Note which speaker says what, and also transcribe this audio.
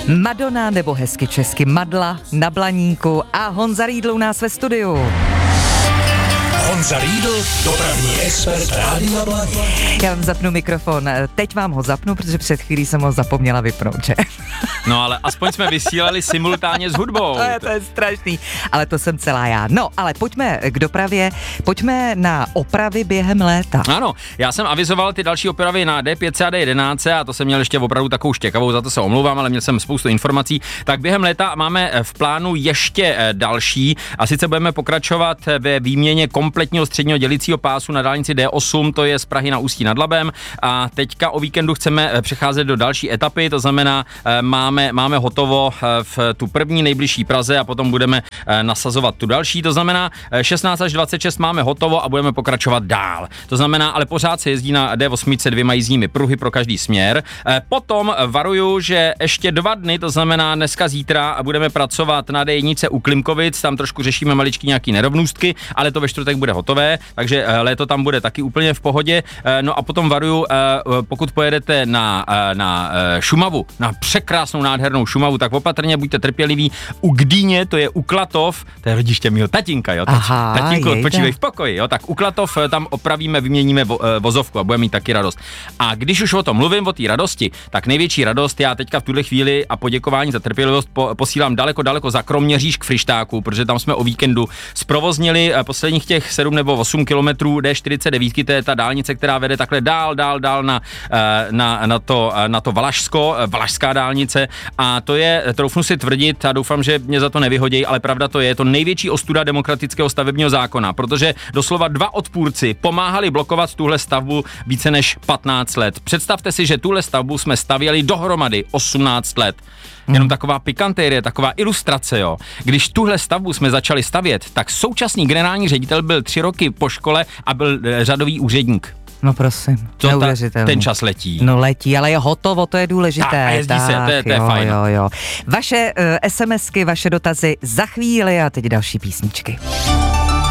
Speaker 1: Madonna, nebo hezky česky Madla na Blaníku a Honza Riedl u nás ve studiu.
Speaker 2: Honza Riedl, dopravní expert Rádia Blaník.
Speaker 1: Já vám zapnu mikrofon. Teď vám ho zapnu, protože před chvílí jsem ho zapomněla vypnout, že?
Speaker 3: No ale aspoň jsme vysílali simultánně s hudbou.
Speaker 1: To je strašný, ale to jsem celá já. No, ale pojďme k dopravě, pojďme na opravy během léta.
Speaker 3: Ano, já jsem avizoval ty další opravy na D5 a D11 a to jsem měl ještě opravdu takovou štěkavou, za to se omlouvám, ale měl jsem spoustu informací. Tak během léta máme v plánu ještě další a sice budeme pokračovat ve výměně kompletního středního dělicího pásu na dálnici D8, to je z Prahy na Ústí nad Labem a teďka o víkendu chceme přecházet do další etapy, to znamená máme hotovo v tu první nejbližší Praze a potom budeme nasazovat tu další, to znamená 16 až 26 máme hotovo a budeme pokračovat dál. To znamená, ale pořád se jezdí na D8 2 jízdními pruhy pro každý směr. Potom varuju, že ještě 2 dny, to znamená dneska, zítra budeme pracovat na D1 u Klimkovic, tam trošku řešíme maličký nějaký nerovnůstky, ale to ve čtvrtek bude hotové, takže léto tam bude taky úplně v pohodě. No a potom varuju, pokud pojedete na Šumavu, na překrásnou nádhernou Šumavu, tak opatrně buďte trpěliví. U Gdíně, to je u Klatov, to je rodiště mýho tatínka, jo. Tatínko, odpočívej v pokoji, jo. Tak u Klatov tam opravíme, vyměníme vozovku a budeme mít taky radost. A když už o tom mluvím, o té radosti, tak největší radost já teďka v tuhle chvíli a poděkování za trpělivost posílám daleko za Kroměříž k Fryštáku, protože tam jsme o víkendu zprovoznili posledních těch 7 nebo 8 kilometrů D49, to je ta dálnice, která vede takhle dál na to Valašská dálnice a to je, troufnu si tvrdit a doufám, že mě za to nevyhodí, ale pravda to je to největší ostuda demokratického stavebního zákona, protože doslova 2 odpůrci pomáhali blokovat tuhle stavbu více než 15 let. Představte si, že tuhle stavbu jsme stavěli dohromady 18 let. Jenom taková pikantérie, taková ilustrace, jo. Když tuhle stavbu jsme začali stavět, tak současný generální ředitel byl 3 roky po škole a byl řadový úředník.
Speaker 1: No prosím, neuvěřitelný.
Speaker 3: Ten čas letí.
Speaker 1: No letí, ale je hotovo, to je důležité.
Speaker 3: Tak, a jezdí se, to je fajn.
Speaker 1: Jo. Vaše SMSky, vaše dotazy za chvíli a teď další písničky.